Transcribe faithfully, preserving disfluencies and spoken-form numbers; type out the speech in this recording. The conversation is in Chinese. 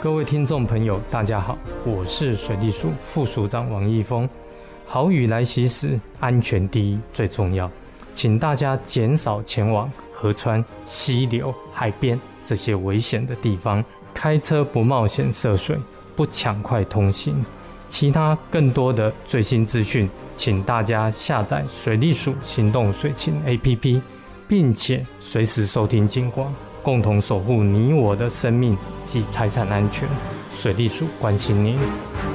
各位听众朋友大家好，我是水利署副署长王义峰。豪雨来袭时，安全第一最重要，请大家减少前往河川、溪流、海边这些危险的地方，开车不冒险涉水，不抢快通行。其他更多的最新资讯，请大家下载水利署行动水情 A P P， 并且随时收听警广，共同守护你我的生命及财产安全。水利署关心您。